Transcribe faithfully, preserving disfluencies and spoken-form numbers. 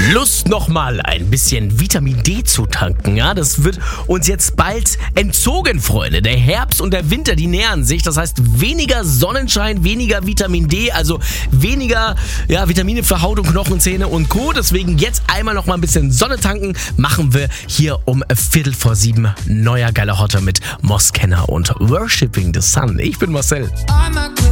Lust nochmal ein bisschen Vitamin D zu tanken, ja? Das wird uns jetzt bald entzogen, Freunde. Der Herbst und der Winter, die nähern sich. Das heißt, weniger Sonnenschein, weniger Vitamin D, also weniger ja, Vitamine für Haut und Knochen, Zähne und Co. Deswegen jetzt einmal noch mal ein bisschen Sonne tanken. Machen wir hier um Viertel vor sieben. Neuer geiler Hotter mit Moskenner und Worshipping the Sun. Ich bin Marcel.